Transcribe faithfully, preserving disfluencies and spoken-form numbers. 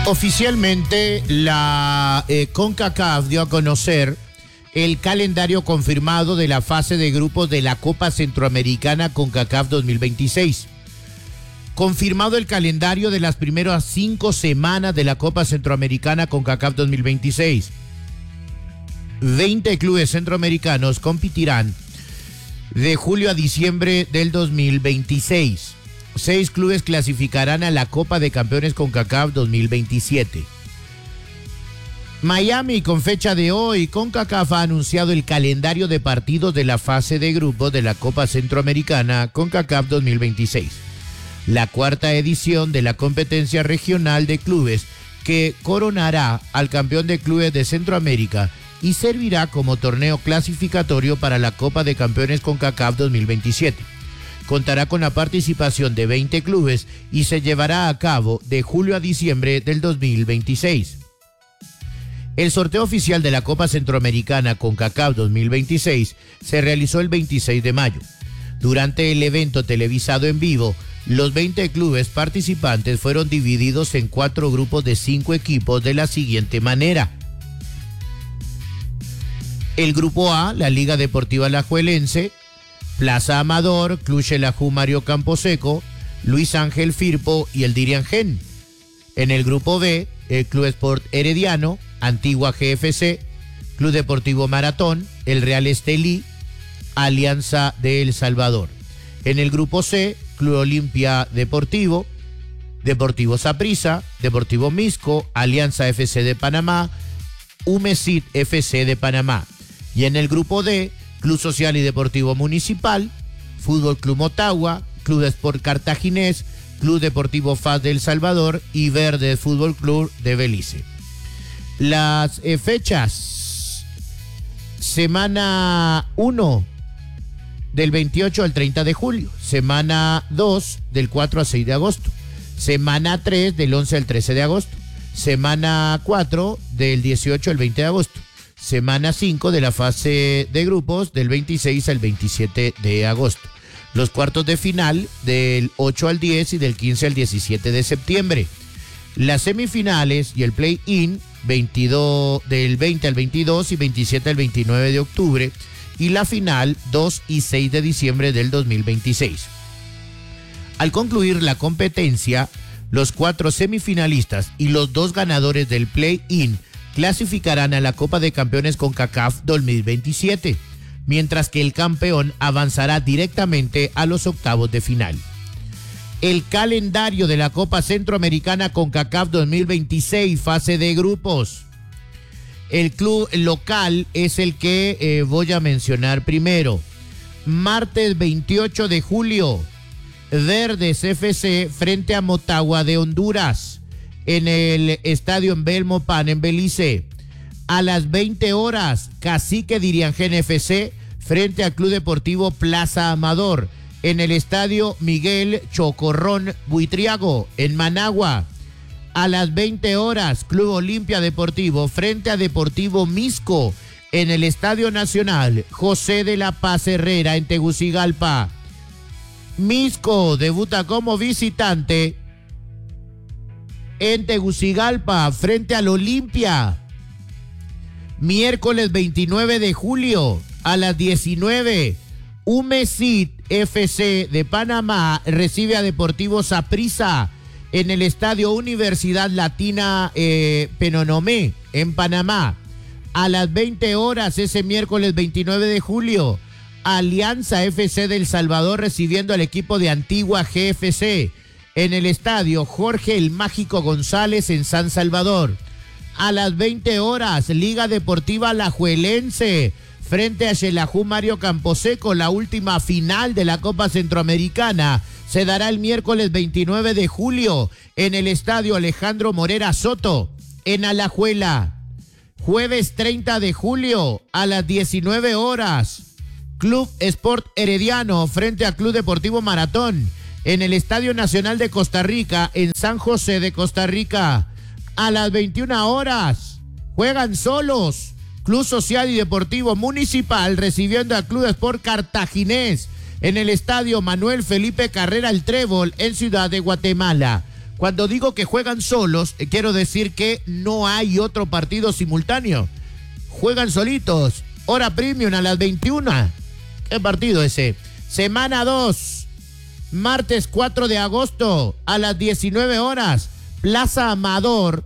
Oficialmente, la eh, CONCACAF dio a conocer el calendario confirmado de la fase de grupos de la Copa Centroamericana CONCACAF dos mil veintiséis. Confirmado el calendario de las primeras cinco semanas de la Copa Centroamericana CONCACAF dos mil veintiséis. veinte clubes centroamericanos competirán de julio a diciembre del dos mil veintiséis. Seis clubes clasificarán a la Copa de Campeones CONCACAF dos mil veintisiete. Miami, con fecha de hoy, CONCACAF ha anunciado el calendario de partidos de la fase de grupos de la Copa Centroamericana CONCACAF dos mil veintiséis. La cuarta edición de la competencia regional de clubes que coronará al campeón de clubes de Centroamérica y servirá como torneo clasificatorio para la Copa de Campeones CONCACAF dos mil veintisiete. Contará con la participación de veinte clubes y se llevará a cabo de julio a diciembre del dos mil veintiséis. El sorteo oficial de la Copa Centroamericana CONCACAF dos mil veintiséis se realizó el veintiséis de mayo. Durante el evento televisado en vivo, los veinte clubes participantes fueron divididos en cuatro grupos de cinco equipos de la siguiente manera. El grupo A, la Liga Deportiva Alajuelense, Plaza Amador, Club Xelajú Mario Camposeco, Luis Ángel Firpo y el Dirian Gen. En el grupo B, el Club Sport Herediano, Antigua G F C, Club Deportivo Maratón, el Real Estelí, Alianza de El Salvador. En el grupo C, Club Olimpia Deportivo, Deportivo Saprissa, Deportivo Misco, Alianza F C de Panamá, Humesit F C de Panamá. Y en el grupo D, Club Social y Deportivo Municipal, Fútbol Club Motagua, Club Sport Cartaginés, Club Deportivo F A S de El Salvador y Verde Fútbol Club de Belice. Las eh, fechas: semana uno del veintiocho al treinta de julio, semana dos del cuatro al seis de agosto, semana tres del once al trece de agosto, semana cuatro del dieciocho al veinte de agosto, semana cinco de la fase de grupos del veintiséis al veintisiete de agosto. Los cuartos de final del ocho al diez y del quince al diecisiete de septiembre. Las semifinales y el play-in veintidós, del veinte al veintidós y veintisiete al veintinueve de octubre. Y la final dos y seis de diciembre del dos mil veintiséis. Al concluir la competencia, los cuatro semifinalistas y los dos ganadores del play-in clasificarán a la Copa de Campeones CONCACAF dos mil veintisiete, mientras que el campeón avanzará directamente a los octavos de final. El calendario de la Copa Centroamericana CONCACAF dos mil veintiséis, fase de grupos. El club local es el que eh, voy a mencionar primero. Martes veintiocho de julio, Verdes F C frente a Motagua de Honduras, en el estadio en Belmopan, en Belice. A las veinte horas, Cacique Diriangén F C frente al Club Deportivo Plaza Amador, en el estadio Miguel Chocorrón Buitriago, en Managua. A las veinte horas, Club Olimpia Deportivo frente a Deportivo Misco, en el Estadio Nacional José de la Paz Herrera, en Tegucigalpa. Misco debuta como visitante en Tegucigalpa frente al Olimpia. Miércoles veintinueve de julio a las diecinueve, Humesit F C de Panamá recibe a Deportivo Saprissa en el Estadio Universidad Latina eh, Penonomé, en Panamá. A las veinte horas, ese miércoles veintinueve de julio, Alianza F C de El Salvador recibiendo al equipo de Antigua G F C en el Estadio Jorge el Mágico González, en San Salvador. A las veinte horas, Liga Deportiva Alajuelense frente a Xelajú Mario Camposeco. La última final de la Copa Centroamericana se dará el miércoles veintinueve de julio en el Estadio Alejandro Morera Soto, en Alajuela. Jueves treinta de julio a las diecinueve horas, Club Sport Herediano frente a Club Deportivo Maratón, en el Estadio Nacional de Costa Rica, en San José de Costa Rica. A las veintiuna horas, juegan solos Club Social y Deportivo Municipal recibiendo al Club Sport Cartaginés en el Estadio Manuel Felipe Carrera El Trébol, en Ciudad de Guatemala. Cuando digo que juegan solos, eh, quiero decir que no hay otro partido simultáneo. Juegan solitos. Hora premium a las veintiuna. ¿Qué partido ese? Semana dos. Martes cuatro de agosto a las diecinueve horas. Plaza Amador.